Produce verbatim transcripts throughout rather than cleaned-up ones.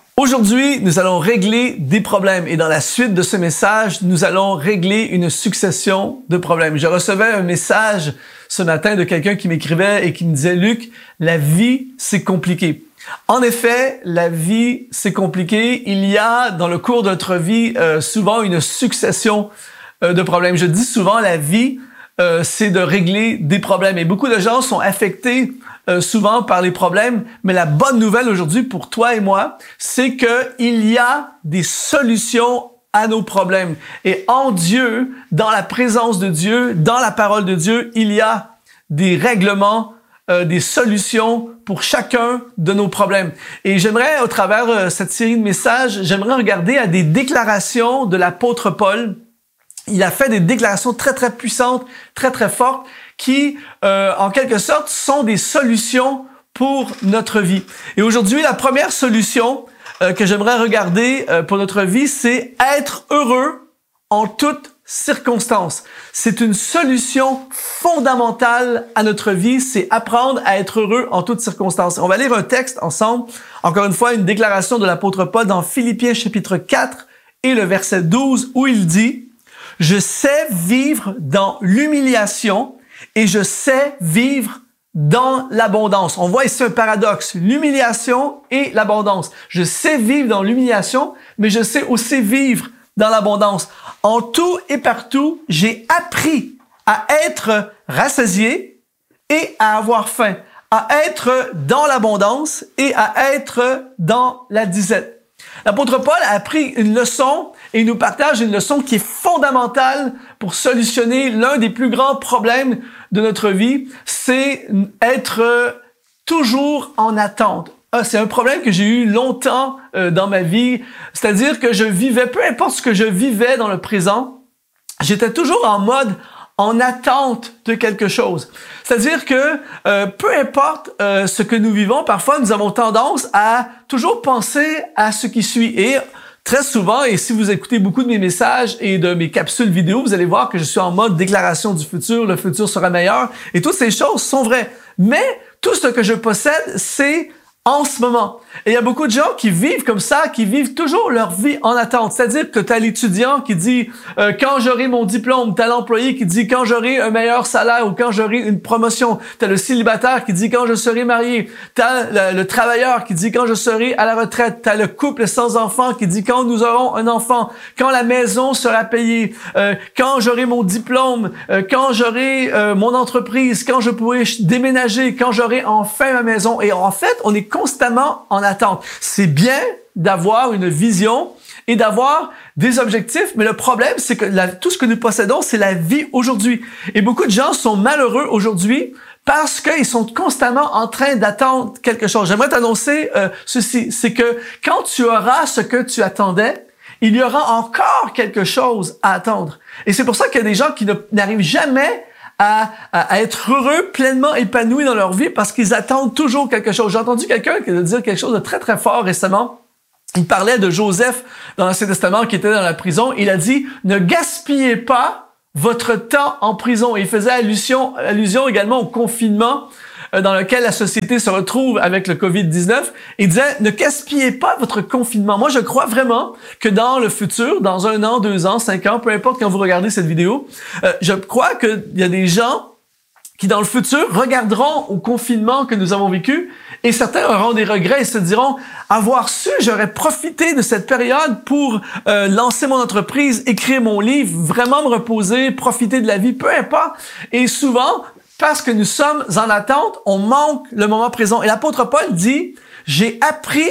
Aujourd'hui, nous allons régler des problèmes et dans la suite de ce message, nous allons régler une succession de problèmes. Je recevais un message ce matin de quelqu'un qui m'écrivait et qui me disait « Luc, la vie, c'est compliqué ». En effet, la vie, c'est compliqué. Il y a dans le cours de notre vie euh, souvent une succession euh, de problèmes. Je dis souvent, la vie, euh, c'est de régler des problèmes. Et beaucoup de gens sont affectés euh, souvent par les problèmes. Mais la bonne nouvelle aujourd'hui pour toi et moi, c'est qu'il y a des solutions à nos problèmes. Et en Dieu, dans la présence de Dieu, dans la parole de Dieu, il y a des règlements, euh, des solutions pour chacun de nos problèmes. Et j'aimerais, au travers de euh, cette série de messages, j'aimerais regarder à des déclarations de l'apôtre Paul. Il a fait des déclarations très, très puissantes, très, très fortes, qui, euh, en quelque sorte, sont des solutions pour notre vie. Et aujourd'hui, la première solution euh, que j'aimerais regarder euh, pour notre vie, c'est être heureux en toutes circonstances. C'est une solution fondamentale à notre vie, c'est apprendre à être heureux en toutes circonstances. On va lire un texte ensemble, encore une fois, une déclaration de l'apôtre Paul dans Philippiens chapitre quatre et le verset douze où il dit « Je sais vivre dans l'humiliation et je sais vivre dans l'abondance. » On voit ici un paradoxe, l'humiliation et l'abondance. Je sais vivre dans l'humiliation, mais je sais aussi vivre dans l'abondance. En tout et partout, j'ai appris à être rassasié et à avoir faim, à être dans l'abondance et à être dans la disette. L'apôtre Paul a appris une leçon et il nous partage une leçon qui est fondamentale pour solutionner l'un des plus grands problèmes de notre vie, c'est être toujours en attente. Ah, c'est un problème que j'ai eu longtemps euh, dans ma vie, c'est-à-dire que je vivais, peu importe ce que je vivais dans le présent, j'étais toujours en mode en attente de quelque chose. C'est-à-dire que euh, peu importe euh, ce que nous vivons, parfois nous avons tendance à toujours penser à ce qui suit. Et très souvent, et si vous écoutez beaucoup de mes messages et de mes capsules vidéo, vous allez voir que je suis en mode déclaration du futur, le futur sera meilleur, et toutes ces choses sont vraies. Mais tout ce que je possède, c'est en ce moment. Et il y a beaucoup de gens qui vivent comme ça, qui vivent toujours leur vie en attente. C'est-à-dire que tu as l'étudiant qui dit euh, « quand j'aurai mon diplôme », tu as l'employé qui dit « quand j'aurai un meilleur salaire » ou « quand j'aurai une promotion », tu as le célibataire qui dit « quand je serai marié », tu as le, le travailleur qui dit « quand je serai à la retraite », tu as le couple sans enfant qui dit « quand nous aurons un enfant », quand la maison sera payée, euh, quand j'aurai mon diplôme, euh, quand j'aurai euh, mon entreprise, quand je pourrai déménager, quand j'aurai enfin ma maison. Et en fait, on est constamment en attente. C'est bien d'avoir une vision et d'avoir des objectifs, mais le problème, c'est que la, tout ce que nous possédons, c'est la vie aujourd'hui. Et beaucoup de gens sont malheureux aujourd'hui parce qu'ils sont constamment en train d'attendre quelque chose. J'aimerais t'annoncer euh, ceci, c'est que quand tu auras ce que tu attendais, il y aura encore quelque chose à attendre. Et c'est pour ça qu'il y a des gens qui ne, n'arrivent jamais À, à, à être heureux, pleinement épanouis dans leur vie parce qu'ils attendent toujours quelque chose. J'ai entendu quelqu'un qui a dit quelque chose de très, très fort récemment. Il parlait de Joseph dans l'Ancien Testament qui était dans la prison. Il a dit « Ne gaspillez pas votre temps en prison ». Et il faisait allusion, allusion également au confinement dans lequel la société se retrouve avec le covid dix-neuf. Il disait « Ne gaspillez pas votre confinement ». Moi, je crois vraiment que dans le futur, dans un an, deux ans, cinq ans, peu importe quand vous regardez cette vidéo, euh, je crois qu'il y a des gens qui, dans le futur, regarderont au confinement que nous avons vécu et certains auront des regrets et se diront « Avoir su, j'aurais profité de cette période pour euh, lancer mon entreprise, écrire mon livre, vraiment me reposer, profiter de la vie, peu importe. » Et souvent, parce que nous sommes en attente, on manque le moment présent. Et l'apôtre Paul dit, j'ai appris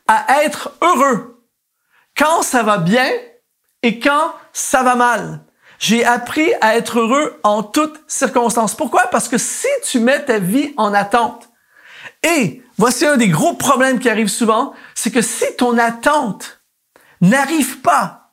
à être heureux quand ça va bien et quand ça va mal. J'ai appris à être heureux en toutes circonstances. Pourquoi? Parce que si tu mets ta vie en attente, et voici un des gros problèmes qui arrive souvent, c'est que si ton attente n'arrive pas,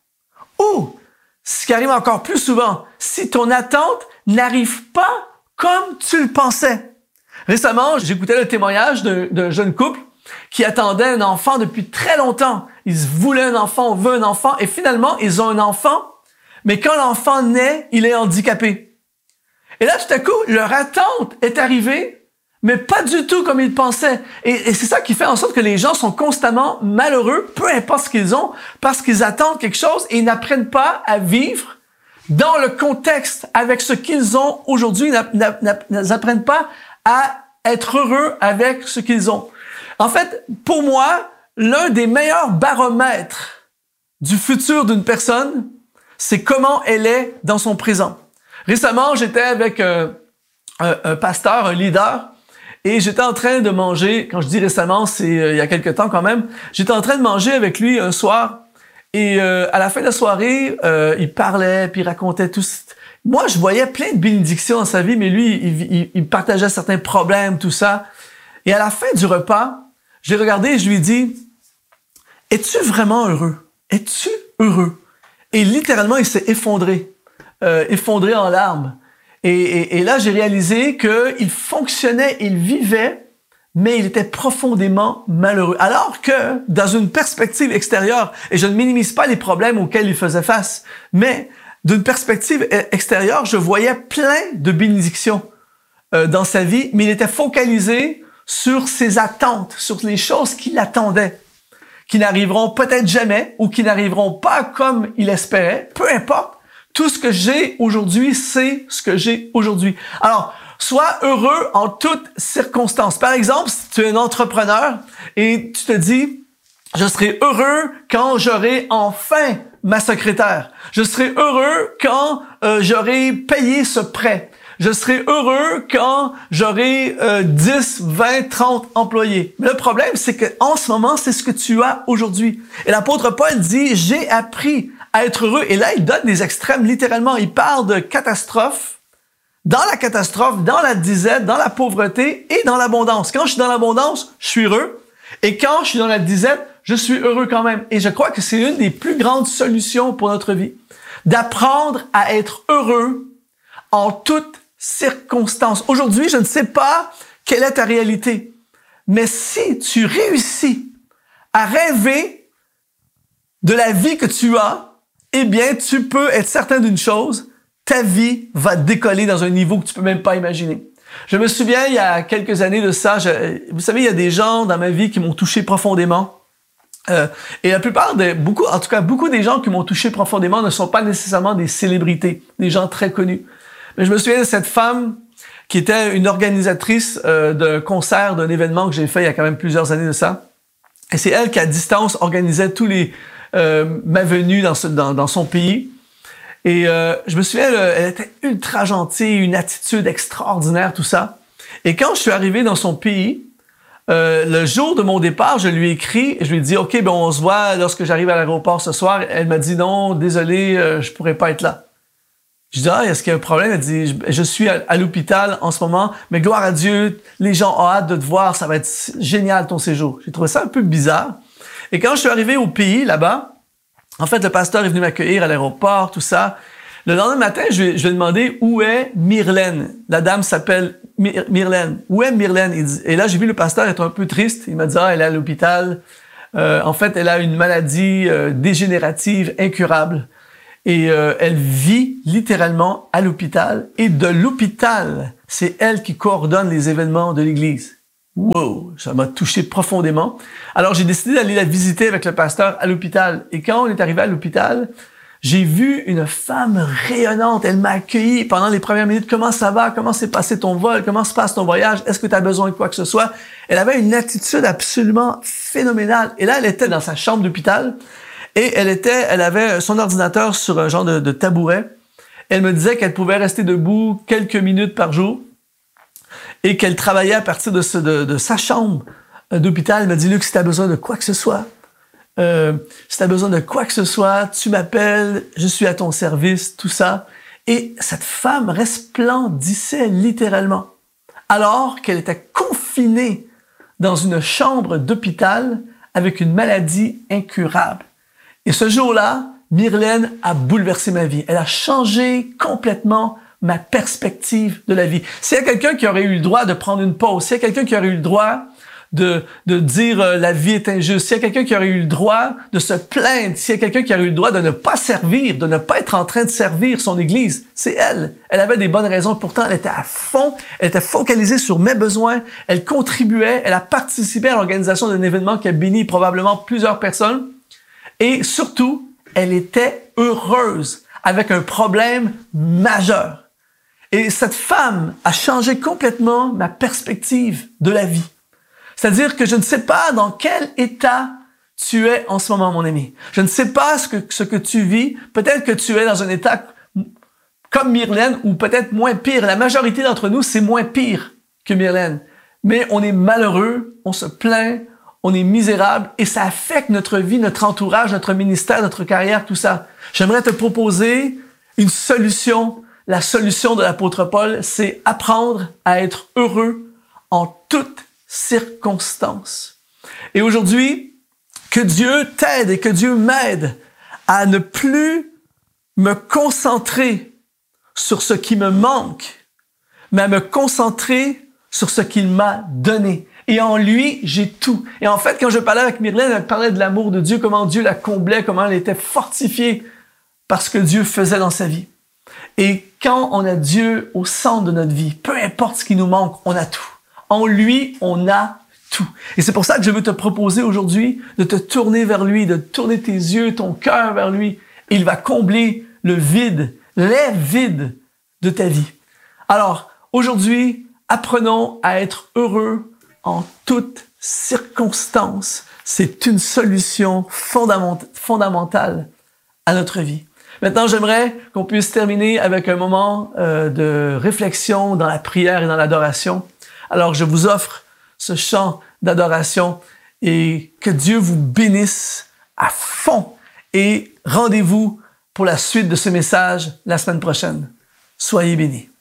ou ce qui arrive encore plus souvent, si ton attente n'arrive pas comme tu le pensais. Récemment, j'écoutais le témoignage d'un, d'un jeune couple qui attendait un enfant depuis très longtemps. Ils voulaient un enfant, on veut un enfant, et finalement, ils ont un enfant, mais quand l'enfant naît, il est handicapé. Et là, tout à coup, leur attente est arrivée, mais pas du tout comme ils pensaient. Et, et c'est ça qui fait en sorte que les gens sont constamment malheureux, peu importe ce qu'ils ont, parce qu'ils attendent quelque chose et ils n'apprennent pas à vivre dans le contexte avec ce qu'ils ont aujourd'hui. Ils n'apprennent pas à être heureux avec ce qu'ils ont. En fait, pour moi, l'un des meilleurs baromètres du futur d'une personne, c'est comment elle est dans son présent. Récemment, j'étais avec euh, un, un pasteur, un leader, et j'étais en train de manger, quand je dis récemment, c'est euh, il y a quelque temps quand même, j'étais en train de manger avec lui un soir, et euh, à la fin de la soirée, euh, il parlait, puis il racontait tout. Moi, je voyais plein de bénédictions dans sa vie, mais lui, il, il, il partageait certains problèmes, tout ça. Et à la fin du repas, j'ai regardé et je lui ai dit, « Es-tu vraiment heureux? Es-tu heureux? » Et littéralement, il s'est effondré, euh, effondré en larmes. Et, et, et là, j'ai réalisé qu'il fonctionnait, il vivait, mais il était profondément malheureux. Alors que, dans une perspective extérieure, et je ne minimise pas les problèmes auxquels il faisait face, mais d'une perspective extérieure, je voyais plein de bénédictions euh, dans sa vie, mais il était focalisé sur ses attentes, sur les choses qui l'attendaient, qui n'arriveront peut-être jamais ou qui n'arriveront pas comme il espérait. Peu importe, tout ce que j'ai aujourd'hui, c'est ce que j'ai aujourd'hui. Alors, sois heureux en toutes circonstances. Par exemple, si tu es un entrepreneur et tu te dis, je serai heureux quand j'aurai enfin ma secrétaire. Je serai heureux quand euh, j'aurai payé ce prêt. Je serai heureux quand j'aurai euh, dix, vingt, trente employés. Mais le problème, c'est que en ce moment, c'est ce que tu as aujourd'hui. Et l'apôtre Paul dit, j'ai appris à être heureux. Et là, il donne des extrêmes, littéralement. Il parle de catastrophe, dans la catastrophe, dans la disette, dans la pauvreté et dans l'abondance. Quand je suis dans l'abondance, je suis heureux. Et quand je suis dans la disette, je suis heureux quand même. Et je crois que c'est une des plus grandes solutions pour notre vie. D'apprendre à être heureux en toutes circonstances. Aujourd'hui, je ne sais pas quelle est ta réalité. Mais si tu réussis à rêver de la vie que tu as, eh bien, tu peux être certain d'une chose, ta vie va décoller dans un niveau que tu peux même pas imaginer. Je me souviens, il y a quelques années de ça, je, vous savez, il y a des gens dans ma vie qui m'ont touché profondément. Euh, et la plupart des, beaucoup, en tout cas, beaucoup des gens qui m'ont touché profondément ne sont pas nécessairement des célébrités, des gens très connus. Mais je me souviens de cette femme qui était une organisatrice euh, d'un concert, d'un événement que j'ai fait il y a quand même plusieurs années de ça. Et c'est elle qui, à distance, organisait tous les euh, ma venue dans, ce, dans, dans son pays. Et euh, je me souviens, elle, elle était ultra gentille, une attitude extraordinaire, tout ça. Et quand je suis arrivé dans son pays, euh, le jour de mon départ, je lui ai écrit, je lui ai dit, OK, ben on se voit lorsque j'arrive à l'aéroport ce soir. Elle m'a dit, non, désolé, euh, je pourrais pas être là. Je dis, ah, est-ce qu'il y a un problème? Elle dit, je, je suis à, à l'hôpital en ce moment, mais gloire à Dieu, les gens ont hâte de te voir, ça va être génial ton séjour. J'ai trouvé ça un peu bizarre. Et quand je suis arrivé au pays, là-bas, en fait, le pasteur est venu m'accueillir à l'aéroport, tout ça. Le lendemain matin, je lui, je lui ai demandé où est Myrlène. La dame s'appelle Myr, Myrlène. Où est Myrlène? Il dit, et là, j'ai vu le pasteur être un peu triste. Il m'a dit, ah, elle est à l'hôpital. Euh, en fait, elle a une maladie euh, dégénérative incurable. Et euh, elle vit littéralement à l'hôpital. Et de l'hôpital, c'est elle qui coordonne les événements de l'Église. Wow! Ça m'a touché profondément. Alors, j'ai décidé d'aller la visiter avec le pasteur à l'hôpital. Et quand on est arrivé à l'hôpital, j'ai vu une femme rayonnante. Elle m'a accueilli pendant les premières minutes. Comment ça va? Comment s'est passé ton vol? Comment se passe ton voyage? Est-ce que tu as besoin de quoi que ce soit? Elle avait une attitude absolument phénoménale. Et là, elle était dans sa chambre d'hôpital. Et elle était, elle avait son ordinateur sur un genre de, de tabouret. Elle me disait qu'elle pouvait rester debout quelques minutes par jour et qu'elle travaillait à partir de, ce, de, de sa chambre d'hôpital. Elle m'a dit, Luc, si tu as besoin de quoi que ce soit, euh, si tu as besoin de quoi que ce soit, tu m'appelles, je suis à ton service, tout ça. Et cette femme resplendissait littéralement, alors qu'elle était confinée dans une chambre d'hôpital avec une maladie incurable. Et ce jour-là, Myrlène a bouleversé ma vie. Elle a changé complètement ma perspective de la vie. S'il y a quelqu'un qui aurait eu le droit de prendre une pause, s'il y a quelqu'un qui aurait eu le droit de, de dire euh, la vie est injuste, s'il y a quelqu'un qui aurait eu le droit de se plaindre, s'il y a quelqu'un qui aurait eu le droit de ne pas servir, de ne pas être en train de servir son Église, c'est elle. Elle avait des bonnes raisons. Pourtant, elle était à fond, elle était focalisée sur mes besoins, elle contribuait, elle a participé à l'organisation d'un événement qui a béni probablement plusieurs personnes. Et surtout, elle était heureuse avec un problème majeur. Et cette femme a changé complètement ma perspective de la vie. C'est-à-dire que je ne sais pas dans quel état tu es en ce moment, mon ami. Je ne sais pas ce que, ce que tu vis. Peut-être que tu es dans un état comme Myrlène ou peut-être moins pire. La majorité d'entre nous, c'est moins pire que Myrlène. Mais on est malheureux, on se plaint, on est misérable et ça affecte notre vie, notre entourage, notre ministère, notre carrière, tout ça. J'aimerais te proposer une solution. La solution de l'apôtre Paul, c'est apprendre à être heureux en toutes circonstances. Et aujourd'hui, que Dieu t'aide et que Dieu m'aide à ne plus me concentrer sur ce qui me manque, mais à me concentrer sur ce qu'il m'a donné. Et en lui, j'ai tout. Et en fait, quand je parlais avec Myrlène, elle parlait de l'amour de Dieu, comment Dieu la comblait, comment elle était fortifiée par ce que Dieu faisait dans sa vie. Et quand on a Dieu au centre de notre vie, peu importe ce qui nous manque, on a tout. En lui, on a tout. Et c'est pour ça que je veux te proposer aujourd'hui de te tourner vers lui, de tourner tes yeux, ton cœur vers lui. Et il va combler le vide, les vides de ta vie. Alors, aujourd'hui, apprenons à être heureux en toutes circonstances. C'est une solution fondament- fondamentale à notre vie. Maintenant, j'aimerais qu'on puisse terminer avec un moment euh, de réflexion dans la prière et dans l'adoration. Alors, je vous offre ce chant d'adoration et que Dieu vous bénisse à fond. Et rendez-vous pour la suite de ce message la semaine prochaine. Soyez bénis.